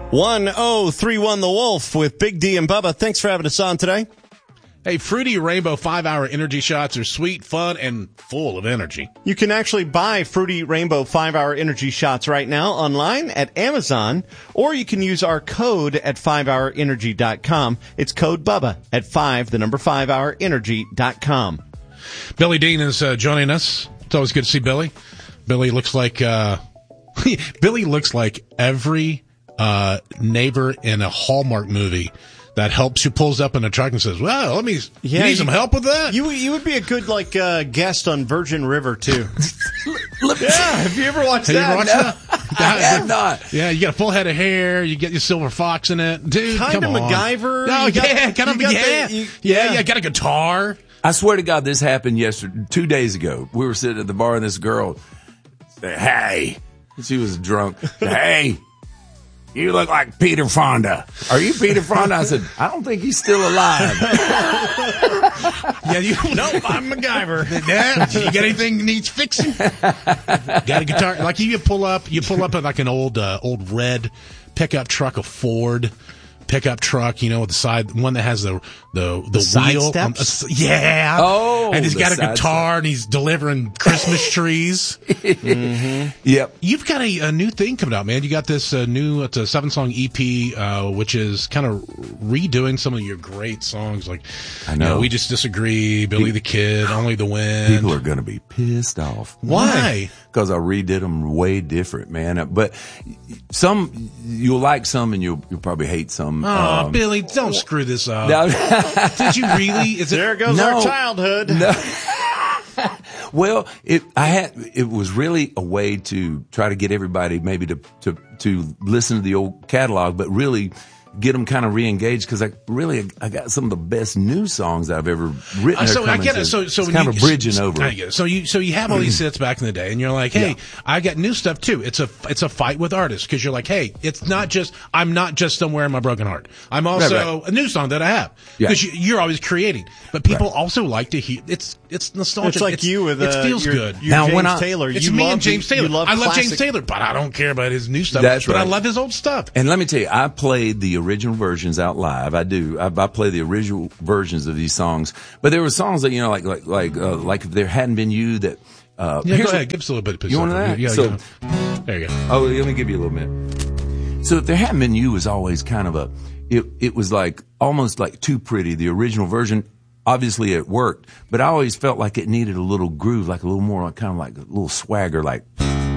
1031 The Wolf with Big D and Bubba. Thanks for having us on today. Hey, Fruity Rainbow 5-hour energy shots are sweet, fun, and full of energy. You can actually buy Fruity Rainbow 5-hour energy shots right now online at Amazon, or you can use our code at 5hourenergy.com. It's code Bubba at 5hourenergy.com. Billy Dean is joining us. It's always good to see Billy. Billy looks like Billy looks like every neighbor in a Hallmark movie that helps you, pulls up in a truck and says, well, you need some help with that? You would be a good, guest on Virgin River, too. Have you ever watched that? Have you ever watched that? I have not. Yeah, you got a full head of hair, you get your silver fox in it. Dude, kind of MacGyver. You got a guitar. I swear to God, this happened 2 days ago. We were sitting at the bar and this girl said, hey, she was drunk. Hey, you look like Peter Fonda. Are you Peter Fonda? I said, I don't think he's still alive. Nope, I'm MacGyver. You got anything that needs fixing? Got a guitar? Like you pull up at like an old red pickup truck, a Ford pickup truck, with the side one that has the side wheel. steps? Yeah. Oh, and he's got a guitar and he's delivering Christmas trees. Mm-hmm. Yep. You've got a new thing coming out, man. You got this new, it's a 7-song EP, which is kind of redoing some of your great songs. Like, I know. We Just Disagree, Billy the Kid, Only the Wind. People are going to be pissed off. Why? Because I redid them way different, man. But some, you'll like some and you'll probably hate some. Oh, Billy, don't screw this up. No. Did you really? There goes our childhood. No. Well, it was really a way to try to get everybody maybe to listen to the old catalog, but really get them kind of re-engaged, because I got some of the best new songs I've ever written. So I get it. So it's kind of bridging over. I get it. So you have all these hits back in the day, and you're like, hey, I got new stuff too. It's a fight with artists, because you're like, hey, I'm not just Somewhere in My Broken Heart. I'm also a new song that I have, because you're always creating. But people also like to hear. It's nostalgic. It's like you with it feels good. Now, James Taylor. It's me and James Taylor. I love James Taylor, but I don't care about his new stuff. That's but right. I love his old stuff. And let me tell you, I played the original versions out live. I do. I play the original versions of these songs. But there were songs that, like if there hadn't been you that. Go ahead. Give us a little bit of you want that? Yeah. So, there you go. Oh, let me give you a little bit. So if there hadn't been you was always kind of it was like almost like too pretty. The original version, obviously it worked, but I always felt like it needed a little groove, like a little more, kind of like a little swagger, like.